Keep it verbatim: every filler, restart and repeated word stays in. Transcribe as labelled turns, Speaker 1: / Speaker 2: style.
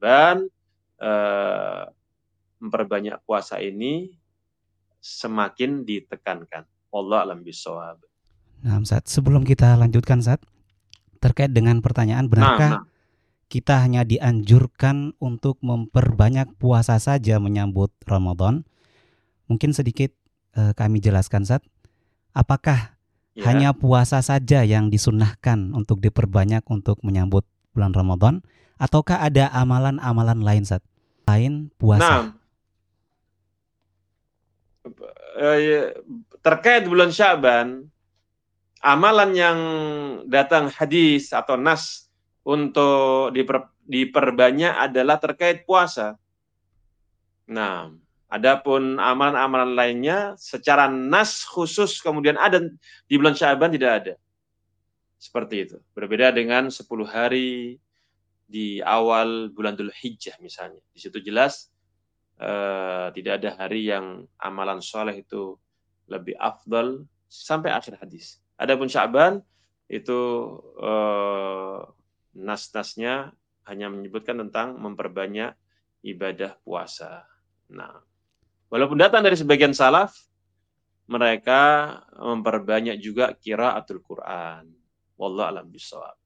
Speaker 1: Sya'ban, eh, memperbanyak puasa ini semakin ditekankan. Wallahu a'lam bishawab.
Speaker 2: Nah, Ustaz, sebelum kita lanjutkan, Ustaz, terkait dengan pertanyaan,
Speaker 1: Nah,
Speaker 2: benarkah
Speaker 1: nah.
Speaker 2: kita hanya dianjurkan untuk memperbanyak puasa saja menyambut Ramadan? Mungkin sedikit eh, kami jelaskan, Ustaz. Apakah
Speaker 1: Ya.
Speaker 2: hanya puasa saja yang disunnahkan untuk diperbanyak untuk menyambut bulan Ramadan, ataukah ada amalan-amalan lain, Ustaz, lain puasa?
Speaker 1: Nah, eh, terkait bulan Sya'ban, amalan yang datang hadis atau nas untuk diper, diperbanyak adalah terkait puasa. Nah, adapun amalan-amalan lainnya secara nas khusus kemudian ada di bulan Sya'ban tidak ada. Seperti itu. Berbeda dengan sepuluh hari di awal bulan Dzulhijjah misalnya. Di situ jelas eh, tidak ada hari yang amalan soleh itu lebih afdal sampai akhir hadis. Adapun Sya'ban itu eh, nas-nasnya hanya menyebutkan tentang memperbanyak ibadah puasa. Nah, walaupun datang dari sebagian salaf, mereka memperbanyak juga qiraatul Quran. Wallahu a'lam bishawab.